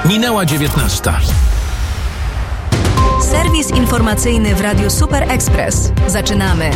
Minęła 19. Serwis informacyjny w Radiu Super Express. Zaczynamy.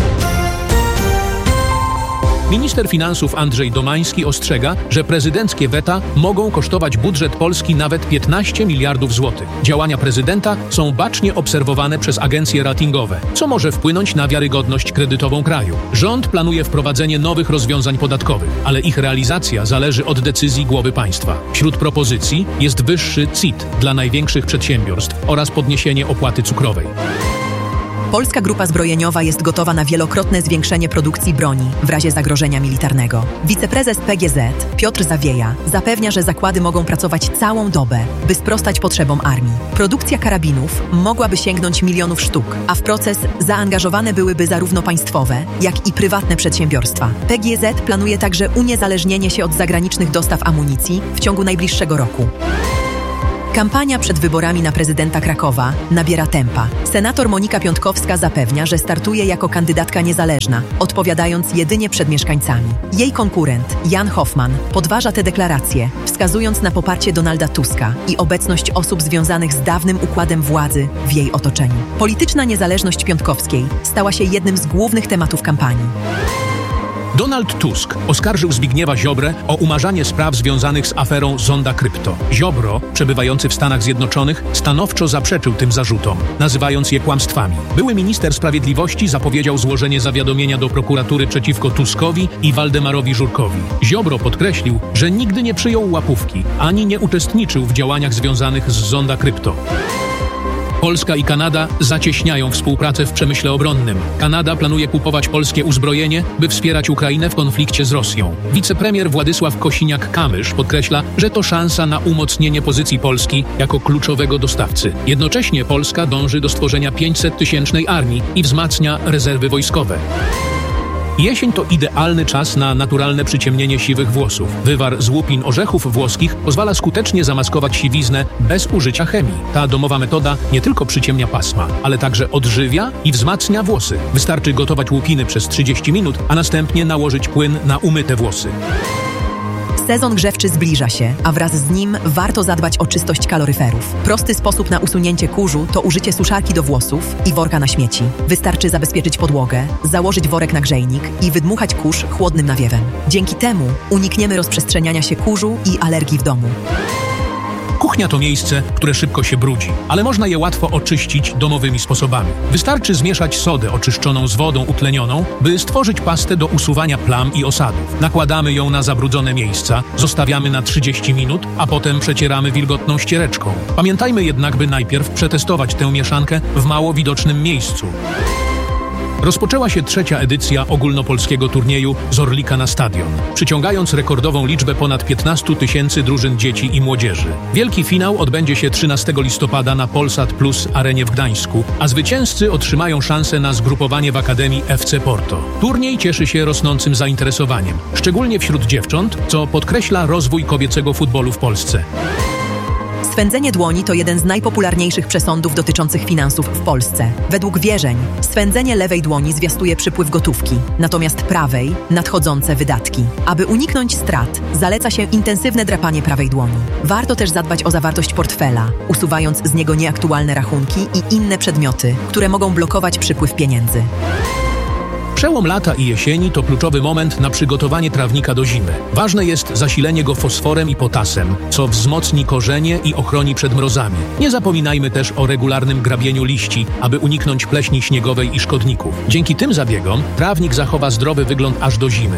Minister finansów Andrzej Domański ostrzega, że prezydenckie weta mogą kosztować budżet Polski nawet 15 miliardów złotych. Działania prezydenta są bacznie obserwowane przez agencje ratingowe, co może wpłynąć na wiarygodność kredytową kraju. Rząd planuje wprowadzenie nowych rozwiązań podatkowych, ale ich realizacja zależy od decyzji głowy państwa. Wśród propozycji jest wyższy CIT dla największych przedsiębiorstw oraz podniesienie opłaty cukrowej. Polska Grupa Zbrojeniowa jest gotowa na wielokrotne zwiększenie produkcji broni w razie zagrożenia militarnego. Wiceprezes PGZ Piotr Zawieja zapewnia, że zakłady mogą pracować całą dobę, by sprostać potrzebom armii. Produkcja karabinów mogłaby sięgnąć milionów sztuk, a w proces zaangażowane byłyby zarówno państwowe, jak i prywatne przedsiębiorstwa. PGZ planuje także uniezależnienie się od zagranicznych dostaw amunicji w ciągu najbliższego roku. Kampania przed wyborami na prezydenta Krakowa nabiera tempa. Senator Monika Piątkowska zapewnia, że startuje jako kandydatka niezależna, odpowiadając jedynie przed mieszkańcami. Jej konkurent, Jan Hoffman, podważa te deklaracje, wskazując na poparcie Donalda Tuska i obecność osób związanych z dawnym układem władzy w jej otoczeniu. Polityczna niezależność Piątkowskiej stała się jednym z głównych tematów kampanii. Donald Tusk oskarżył Zbigniewa Ziobrę o umarzanie spraw związanych z aferą Zonda Krypto. Ziobro, przebywający w Stanach Zjednoczonych, stanowczo zaprzeczył tym zarzutom, nazywając je kłamstwami. Były minister sprawiedliwości zapowiedział złożenie zawiadomienia do prokuratury przeciwko Tuskowi i Waldemarowi Żurkowi. Ziobro podkreślił, że nigdy nie przyjął łapówki, ani nie uczestniczył w działaniach związanych z Zonda Krypto. Polska i Kanada zacieśniają współpracę w przemyśle obronnym. Kanada planuje kupować polskie uzbrojenie, by wspierać Ukrainę w konflikcie z Rosją. Wicepremier Władysław Kosiniak-Kamysz podkreśla, że to szansa na umocnienie pozycji Polski jako kluczowego dostawcy. Jednocześnie Polska dąży do stworzenia 500-tysięcznej armii i wzmacnia rezerwy wojskowe. Jesień to idealny czas na naturalne przyciemnienie siwych włosów. Wywar z łupin orzechów włoskich pozwala skutecznie zamaskować siwiznę bez użycia chemii. Ta domowa metoda nie tylko przyciemnia pasma, ale także odżywia i wzmacnia włosy. Wystarczy gotować łupiny przez 30 minut, a następnie nałożyć płyn na umyte włosy. Sezon grzewczy zbliża się, a wraz z nim warto zadbać o czystość kaloryferów. Prosty sposób na usunięcie kurzu to użycie suszarki do włosów i worka na śmieci. Wystarczy zabezpieczyć podłogę, założyć worek na grzejnik i wydmuchać kurz chłodnym nawiewem. Dzięki temu unikniemy rozprzestrzeniania się kurzu i alergii w domu. Kuchnia to miejsce, które szybko się brudzi, ale można je łatwo oczyścić domowymi sposobami. Wystarczy zmieszać sodę oczyszczoną z wodą utlenioną, by stworzyć pastę do usuwania plam i osadów. Nakładamy ją na zabrudzone miejsca, zostawiamy na 30 minut, a potem przecieramy wilgotną ściereczką. Pamiętajmy jednak, by najpierw przetestować tę mieszankę w mało widocznym miejscu. Rozpoczęła się 3. edycja ogólnopolskiego turnieju z Orlika na stadion, przyciągając rekordową liczbę ponad 15 000 drużyn dzieci i młodzieży. Wielki finał odbędzie się 13 listopada na Polsat Plus arenie w Gdańsku, a zwycięzcy otrzymają szansę na zgrupowanie w Akademii FC Porto. Turniej cieszy się rosnącym zainteresowaniem, szczególnie wśród dziewcząt, co podkreśla rozwój kobiecego futbolu w Polsce. Swędzenie dłoni to jeden z najpopularniejszych przesądów dotyczących finansów w Polsce. Według wierzeń, swędzenie lewej dłoni zwiastuje przypływ gotówki, natomiast prawej – nadchodzące wydatki. Aby uniknąć strat, zaleca się intensywne drapanie prawej dłoni. Warto też zadbać o zawartość portfela, usuwając z niego nieaktualne rachunki i inne przedmioty, które mogą blokować przypływ pieniędzy. Przełom lata i jesieni to kluczowy moment na przygotowanie trawnika do zimy. Ważne jest zasilenie go fosforem i potasem, co wzmocni korzenie i ochroni przed mrozami. Nie zapominajmy też o regularnym grabieniu liści, aby uniknąć pleśni śniegowej i szkodników. Dzięki tym zabiegom trawnik zachowa zdrowy wygląd aż do zimy.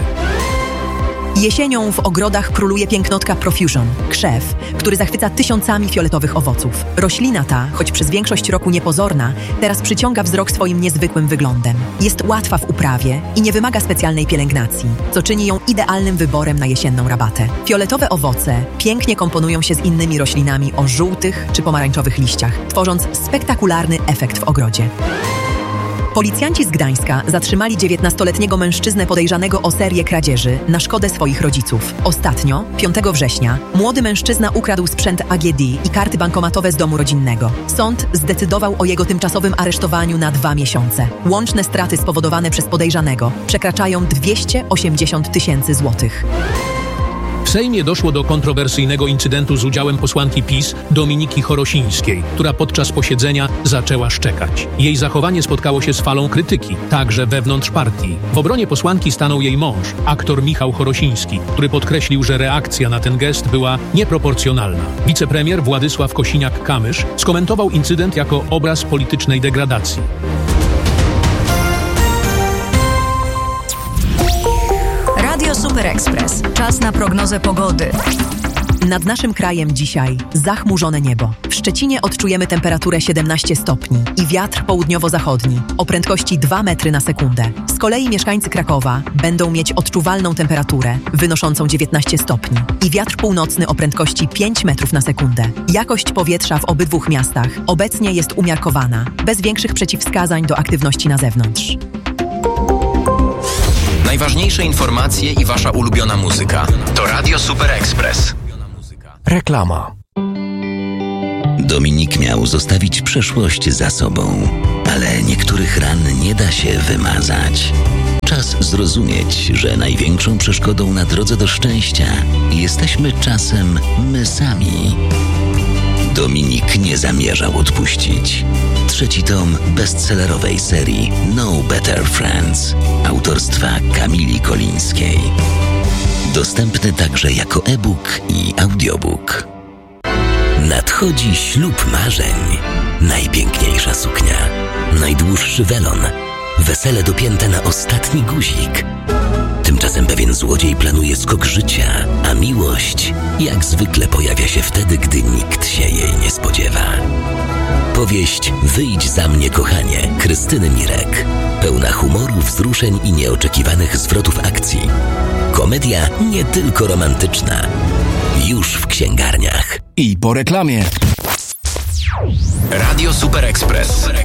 Jesienią w ogrodach króluje pięknotka Profusion, krzew, który zachwyca tysiącami fioletowych owoców. Roślina ta, choć przez większość roku niepozorna, teraz przyciąga wzrok swoim niezwykłym wyglądem. Jest łatwa w uprawie i nie wymaga specjalnej pielęgnacji, co czyni ją idealnym wyborem na jesienną rabatę. Fioletowe owoce pięknie komponują się z innymi roślinami o żółtych czy pomarańczowych liściach, tworząc spektakularny efekt w ogrodzie. Policjanci z Gdańska zatrzymali 19-letniego mężczyznę podejrzanego o serię kradzieży na szkodę swoich rodziców. Ostatnio, 5 września, młody mężczyzna ukradł sprzęt AGD i karty bankomatowe z domu rodzinnego. Sąd zdecydował o jego tymczasowym aresztowaniu na 2 miesiące. Łączne straty spowodowane przez podejrzanego przekraczają 280 000 złotych. W Sejmie doszło do kontrowersyjnego incydentu z udziałem posłanki PiS Dominiki Chorosińskiej, która podczas posiedzenia zaczęła szczekać. Jej zachowanie spotkało się z falą krytyki, także wewnątrz partii. W obronie posłanki stanął jej mąż, aktor Michał Chorosiński, który podkreślił, że reakcja na ten gest była nieproporcjonalna. Wicepremier Władysław Kosiniak-Kamysz skomentował incydent jako obraz politycznej degradacji. Radio Super Express. Czas na prognozę pogody. Nad naszym krajem dzisiaj zachmurzone niebo. W Szczecinie odczujemy temperaturę 17 stopni i wiatr południowo-zachodni o prędkości 2 metry na sekundę. Z kolei mieszkańcy Krakowa będą mieć odczuwalną temperaturę wynoszącą 19 stopni i wiatr północny o prędkości 5 metrów na sekundę. Jakość powietrza w obydwu miastach obecnie jest umiarkowana, bez większych przeciwwskazań do aktywności na zewnątrz. Najważniejsze informacje i wasza ulubiona muzyka to Radio Super Express. Reklama. Dominik miał zostawić przeszłość za sobą, ale niektórych ran nie da się wymazać. Czas zrozumieć, że największą przeszkodą na drodze do szczęścia jesteśmy czasem my sami. Dominik nie zamierzał odpuścić. 3. tom bestsellerowej serii No Better Friends autorstwa Kamili Kolińskiej. Dostępny także jako e-book i audiobook. Nadchodzi ślub marzeń. Najpiękniejsza suknia, najdłuższy welon, wesele dopięte na ostatni guzik. Tymczasem pewien złodziej planuje skok życia, a miłość jak zwykle pojawia się wtedy, gdy nikt się jej nie spodziewa. Powieść Wyjdź za mnie, kochanie Krystyny Mirek. Pełna humoru, wzruszeń i nieoczekiwanych zwrotów akcji. Komedia nie tylko romantyczna. Już w księgarniach. I po reklamie. Radio Super Express.